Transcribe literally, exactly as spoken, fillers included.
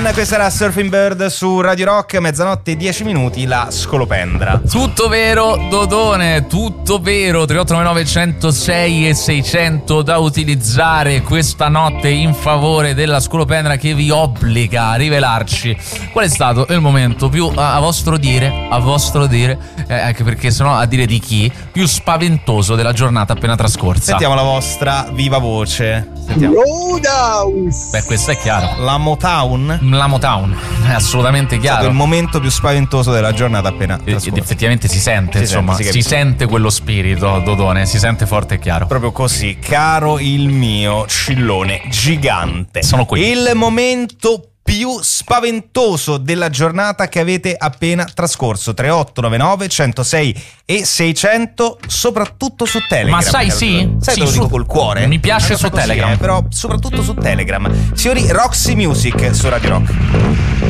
One, questa era Surfing Bird su Radio Rock, mezzanotte e dieci minuti, la scolopendra. Tutto vero, Dodone, tutto vero. tre otto nove nove uno zero sei e seicento da utilizzare questa notte in favore della scolopendra, che vi obbliga a rivelarci qual è stato il momento più, a, a vostro dire, a vostro dire, eh, anche perché sennò a dire di chi, più spaventoso della giornata appena trascorsa. Sentiamo la vostra viva voce. Sentiamo. Roadhouse. Beh, questo è chiaro. La Motown? La Motown, è assolutamente chiaro. È stato il momento più spaventoso della giornata appena trascorsa. Ed effettivamente si sente, si insomma, sente, si, si sente quello spirito, Dodone, si sente forte e chiaro. Proprio così, caro il mio cillone gigante. Sono qui. Il momento più spaventoso della giornata che avete appena trascorso. Tre otto nove nove uno zero sei e seicento, soprattutto su Telegram. Ma sai, sì? Sai, sì, te lo su, dico col cuore. Mi piace Una cosa su così, Telegram. eh, però soprattutto su Telegram. Signori, Roxy Music su Radio Rock.